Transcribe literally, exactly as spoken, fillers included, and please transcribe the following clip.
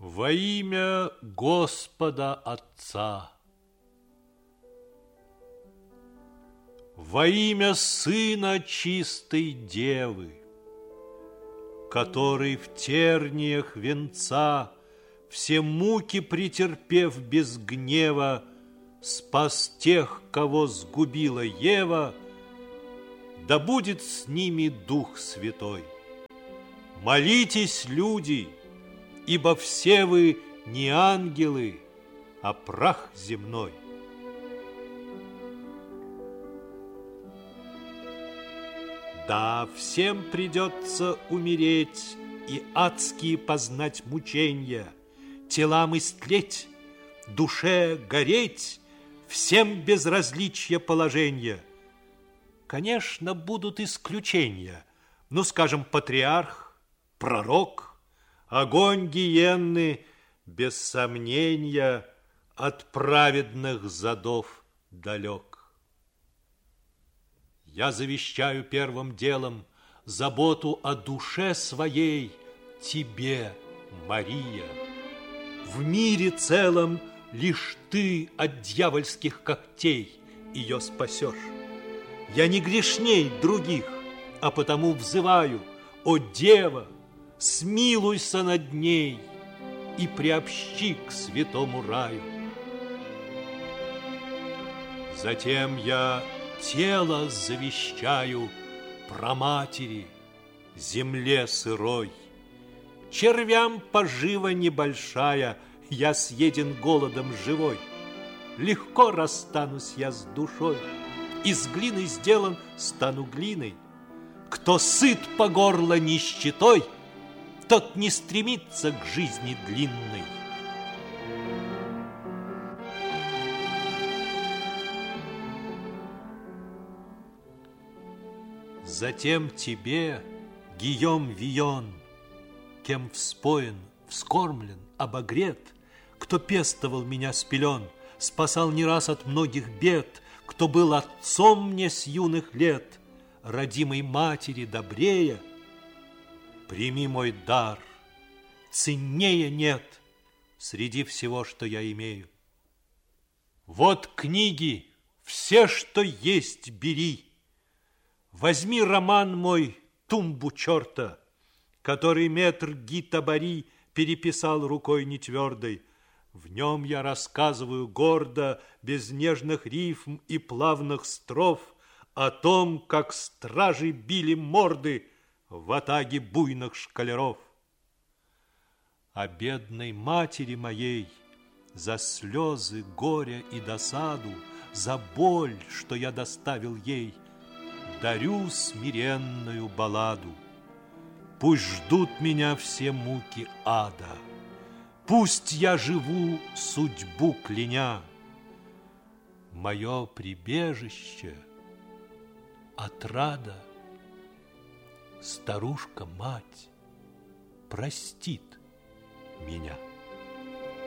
Во имя Господа Отца, во имя Сына чистой Девы, который в терниях венца, все муки претерпев без гнева, спас тех, кого сгубила Ева, да будет с ними Дух Святой. Молитесь, люди, ибо все вы не ангелы, а прах земной. Да, всем придется умереть и адские познать мученья, телам истлеть, душе гореть, всем безразличие положения. Конечно, будут исключения, ну, скажем, патриарх, пророк, огонь гиенны, без сомнения, от праведных задов далек. Я завещаю первым делом заботу о душе своей тебе, Мария. В мире целом лишь ты от дьявольских когтей ее спасешь. Я не грешней других, а потому взываю: о, Дева, смилуйся над ней и приобщи к святому раю. Затем я тело завещаю праматери, земле сырой. Червям пожива небольшая, я съеден голодом живой. Легко расстанусь я с душой, из глины сделан, стану глиной. Кто сыт по горло нищетой, тот не стремится к жизни длинной. Затем тебе, Гийом Вион, кем вспоен, вскормлен, обогрет, кто пестовал меня с пелен, спасал не раз от многих бед, кто был отцом мне с юных лет, родимой матери добрее, прими мой дар, ценнее нет среди всего, что я имею. Вот книги, все, что есть, бери. Возьми роман мой «Тумбу черта», который метр Ги-Табари переписал рукой нетвердой. В нем я рассказываю гордо, без нежных рифм и плавных строф, о том, как стражи били морды в атаге буйных шкалеров. О бедной матери моей за слезы, горе и досаду, за боль, что я доставил ей, дарю смиренную балладу. Пусть ждут меня все муки ада, пусть я живу, судьбу кляня. Мое прибежище — отрада. Старушка-мать простит меня.